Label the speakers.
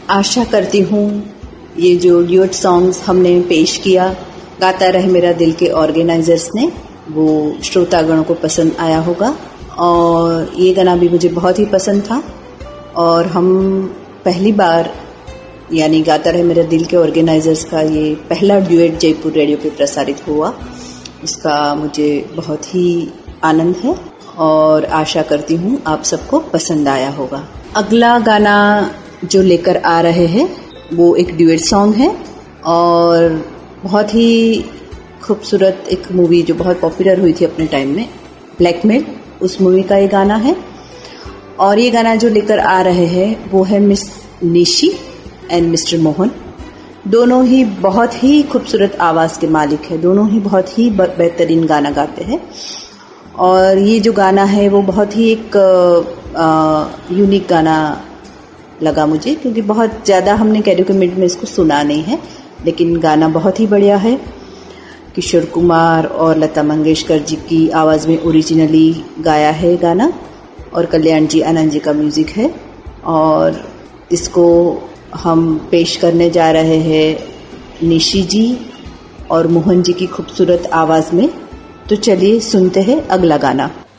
Speaker 1: आशा करती हूँ ये जो ड्यूट सॉन्ग्स हमने पेश किया गाता रहे मेरा दिल के ऑर्गेनाइजर्स ने, वो श्रोतागणों को पसंद आया होगा। और ये गाना भी मुझे बहुत ही पसंद था और हम पहली बार यानी गाता रहे मेरा दिल के ऑर्गेनाइजर्स का ये पहला ड्यूएट जयपुर रेडियो पे प्रसारित हुआ, इसका मुझे बहुत ही आनंद है और आशा करती हूँ आप सबको पसंद आया होगा। अगला गाना जो लेकर आ रहे हैं वो एक ड्यूएट सॉन्ग है और बहुत ही खूबसूरत एक मूवी जो बहुत पॉपुलर हुई थी अपने टाइम में, ब्लैकमेल, उस मूवी का ये गाना है। और ये गाना जो लेकर आ रहे हैं वो है miss Nishi and mister Mohan. दोनों ही बहुत ही खूबसूरत आवाज़ के मालिक है, दोनों ही बहुत ही बेहतरीन गाना गाते हैं। और ये जो गाना है वो बहुत ही एक यूनिक गाना लगा मुझे, क्योंकि बहुत ज़्यादा हमने कैरियोके मिड में इसको सुना नहीं है, लेकिन गाना बहुत ही बढ़िया है। किशोर कुमार और लता मंगेशकर जी की आवाज़ में ओरिजिनली गाया है गाना और कल्याण जी आनंद जी का म्यूज़िक है। और इसको हम पेश करने जा रहे हैं निशी जी और मोहन जी की खूबसूरत आवाज़ में। तो चलिए सुनते हैं अगला गाना।